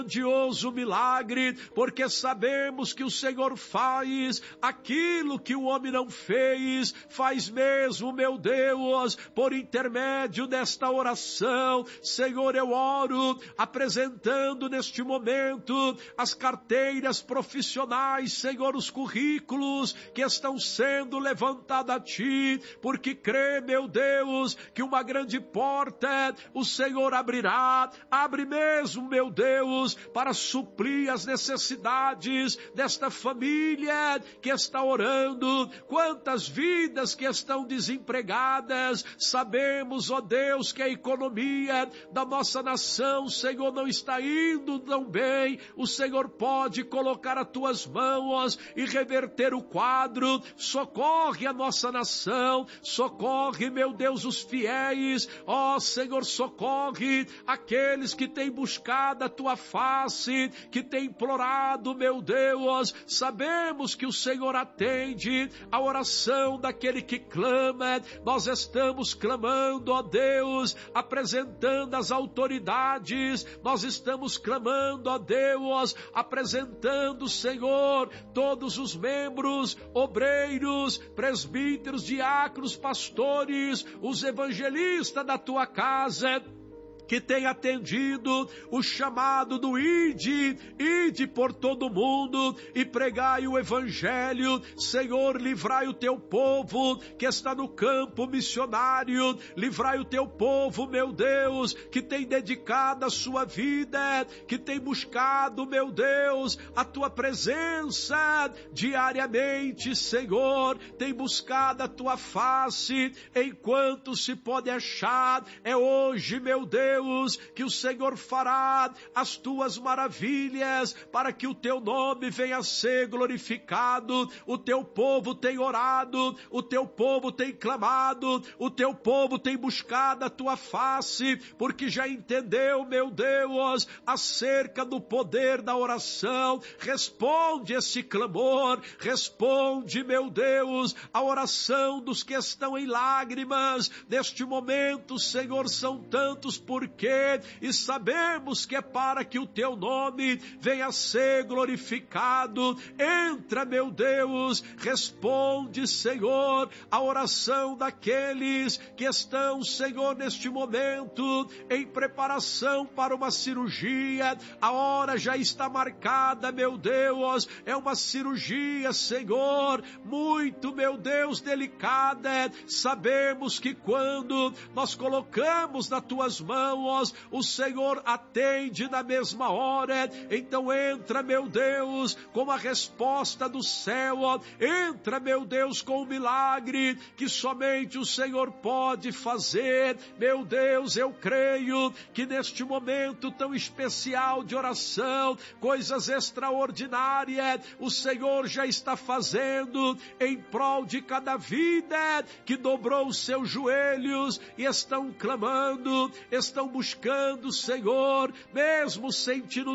grandioso milagre, porque sabemos que o Senhor faz aquilo que o homem não fez, faz mesmo, meu Deus, por intermédio desta oração. Senhor, eu oro apresentando neste momento as carteiras profissionais, Senhor, os currículos que estão sendo levantados a Ti, porque crê, meu Deus, que uma grande porta o Senhor abrirá, abre mesmo, meu Deus, para suprir as necessidades desta família que está orando. Quantas vidas que estão desempregadas, sabemos, ó Deus, que a economia da nossa nação, Senhor, não está indo tão bem. O Senhor pode colocar as Tuas mãos e reverter o quadro. Socorre a nossa nação, socorre, meu Deus, os fiéis, ó Senhor, socorre aqueles que têm buscado a Tua face, que têm implorado, meu Deus. Sabemos que o Senhor atende a oração daquele que clama. Nós estamos clamando, ó Deus, apresentando as autoridades, nós estamos clamando, ó Deus, apresentando, Senhor, todos os membros, obreiros, presbíteros, diáconos, pastores, os evangelistas da Tua casa, que tem atendido o chamado do ide por todo mundo e pregai o evangelho. Senhor, livrai o Teu povo que está no campo missionário, livrai o Teu povo, meu Deus, que tem dedicado a sua vida, que tem buscado, meu Deus, a Tua presença diariamente, Senhor, tem buscado a Tua face enquanto se pode achar. É hoje, meu Deus, que o Senhor fará as Tuas maravilhas para que o Teu nome venha a ser glorificado. O Teu povo tem orado, o Teu povo tem clamado, o Teu povo tem buscado a Tua face, porque já entendeu, meu Deus, acerca do poder da oração. Responde esse clamor, responde, meu Deus, a oração dos que estão em lágrimas. Neste momento, Senhor, são tantos porquê, e sabemos que é para que o Teu nome venha a ser glorificado. Entra, meu Deus, responde, Senhor, a oração daqueles que estão, Senhor, neste momento em preparação para uma cirurgia. A hora já está marcada, meu Deus, é uma cirurgia, Senhor, muito, meu Deus, delicada. Sabemos que quando nós colocamos nas Tuas mãos, o Senhor atende na mesma hora. Então entra, meu Deus, com a resposta do céu, entra, meu Deus, com o milagre que somente o Senhor pode fazer. Meu Deus, eu creio que neste momento tão especial de oração, coisas extraordinárias o Senhor já está fazendo em prol de cada vida que dobrou os seus joelhos e estão clamando, estão buscando, Senhor, mesmo sentindo